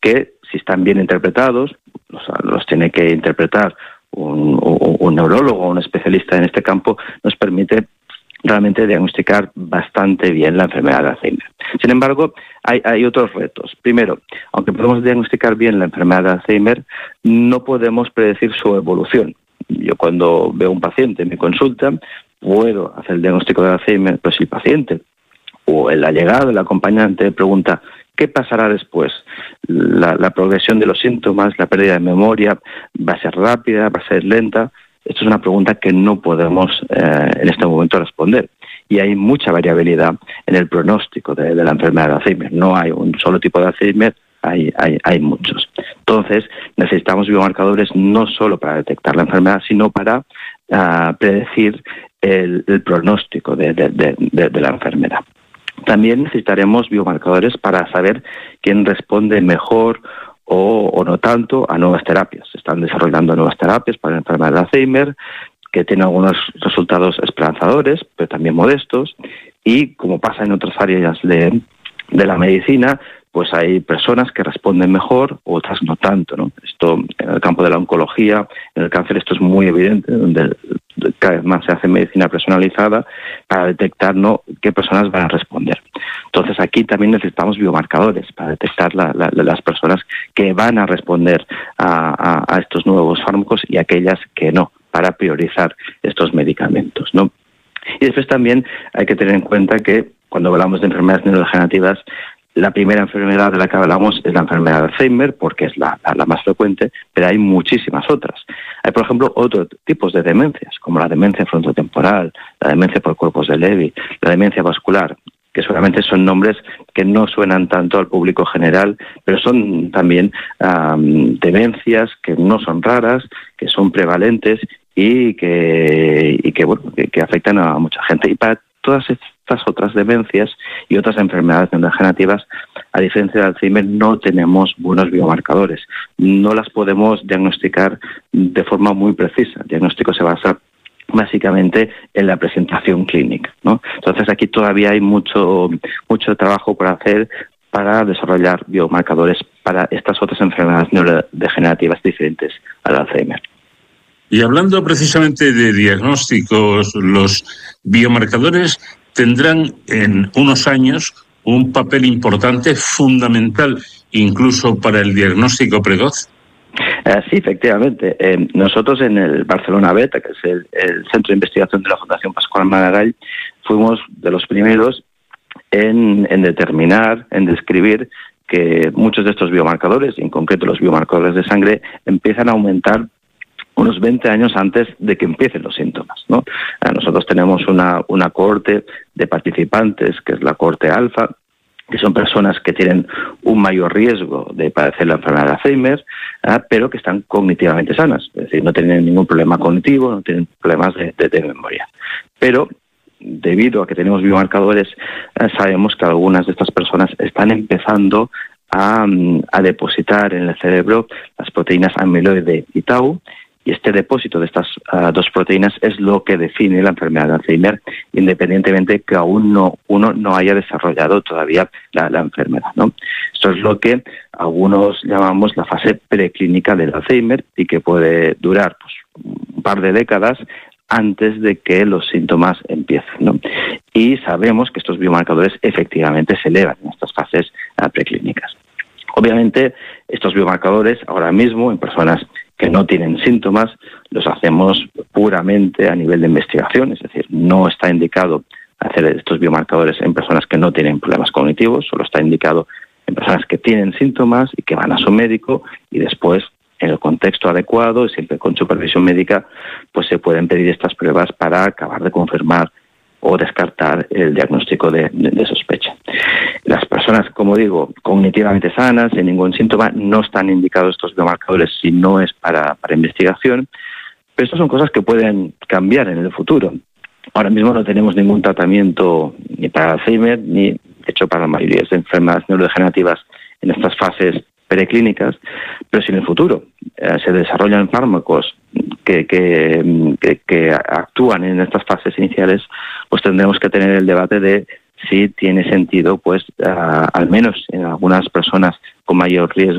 que si están bien interpretados, los tiene que interpretar un neurólogo o un especialista en este campo, nos permite realmente diagnosticar bastante bien la enfermedad de Alzheimer. Sin embargo, hay otros retos. Primero, aunque podemos diagnosticar bien la enfermedad de Alzheimer, no podemos predecir su evolución. Yo cuando veo a un paciente en mi consulta, puedo hacer el diagnóstico de Alzheimer, pero si el paciente o el allegado, el acompañante, pregunta ¿qué pasará después? La progresión de los síntomas, la pérdida de memoria, ¿va a ser rápida, va a ser lenta? Esto es una pregunta que no podemos en este momento responder. Y hay mucha variabilidad en el pronóstico de la enfermedad de Alzheimer. No hay un solo tipo de Alzheimer, hay muchos. Entonces, necesitamos biomarcadores no solo para detectar la enfermedad, sino para predecir el pronóstico de la enfermedad. También necesitaremos biomarcadores para saber quién responde mejor o no tanto a nuevas terapias. Se están desarrollando nuevas terapias para la enfermedad de Alzheimer, que tienen algunos resultados esperanzadores, pero también modestos, y como pasa en otras áreas de la medicina, pues hay personas que responden mejor, otras no tanto, ¿no? Esto en el campo de la oncología, en el cáncer esto es muy evidente, donde cada vez más se hace medicina personalizada para detectar, ¿no?, qué personas van a responder. Entonces aquí también necesitamos biomarcadores para detectar las personas que van a responder a estos nuevos fármacos y aquellas que no, para priorizar estos medicamentos, ¿no? Y después también hay que tener en cuenta que cuando hablamos de enfermedades neurodegenerativas, la primera enfermedad de la que hablamos es la enfermedad de Alzheimer, porque es la más frecuente, pero hay muchísimas otras. Hay, por ejemplo, otros tipos de demencias, como la demencia frontotemporal, la demencia por cuerpos de Lewy, la demencia vascular, que seguramente son nombres que no suenan tanto al público general, pero son también demencias que no son raras, que son prevalentes y que afectan a mucha gente. Y para todas estas otras demencias y otras enfermedades neurodegenerativas, a diferencia de Alzheimer, no tenemos buenos biomarcadores. No las podemos diagnosticar de forma muy precisa. El diagnóstico se basa básicamente en la presentación clínica, ¿no? Entonces aquí todavía hay mucho trabajo por hacer para desarrollar biomarcadores para estas otras enfermedades neurodegenerativas diferentes al Alzheimer. Y hablando precisamente de diagnósticos, los biomarcadores tendrán en unos años un papel importante, fundamental, incluso para el diagnóstico precoz. Sí, efectivamente. Nosotros en el Barcelona Beta, que es el centro de investigación de la Fundación Pascual Maragall, fuimos de los primeros en determinar, en describir que muchos de estos biomarcadores, en concreto los biomarcadores de sangre, empiezan a aumentar unos 20 años antes de que empiecen los síntomas, ¿no? Nosotros tenemos una cohorte de participantes, que es la cohorte alfa, que son personas que tienen un mayor riesgo de padecer la enfermedad de Alzheimer, pero que están cognitivamente sanas, es decir, no tienen ningún problema cognitivo, no tienen problemas de memoria. Pero debido a que tenemos biomarcadores, sabemos que algunas de estas personas están empezando a depositar en el cerebro las proteínas amiloide y tau, y este depósito de estas dos proteínas es lo que define la enfermedad de Alzheimer, independientemente que aún uno no haya desarrollado todavía la enfermedad, ¿no? Esto es lo que algunos llamamos la fase preclínica del Alzheimer y que puede durar pues, un par de décadas antes de que los síntomas empiecen, ¿no? Y sabemos que estos biomarcadores efectivamente se elevan en estas fases preclínicas. Obviamente, estos biomarcadores ahora mismo en personas que no tienen síntomas los hacemos puramente a nivel de investigación, es decir, no está indicado hacer estos biomarcadores en personas que no tienen problemas cognitivos, solo está indicado en personas que tienen síntomas y que van a su médico y después, en el contexto adecuado y siempre con supervisión médica, pues se pueden pedir estas pruebas para acabar de confirmar o descartar el diagnóstico de sospecha. Las personas, como digo, cognitivamente sanas, sin ningún síntoma, no están indicados estos biomarcadores si no es para investigación, pero estas son cosas que pueden cambiar en el futuro. Ahora mismo no tenemos ningún tratamiento ni para Alzheimer, ni de hecho para la mayoría de enfermedades neurodegenerativas en estas fases preclínicas, pero si en el futuro se desarrollan fármacos que actúan en estas fases iniciales, pues tendremos que tener el debate de si tiene sentido, pues al menos en algunas personas con mayor riesgo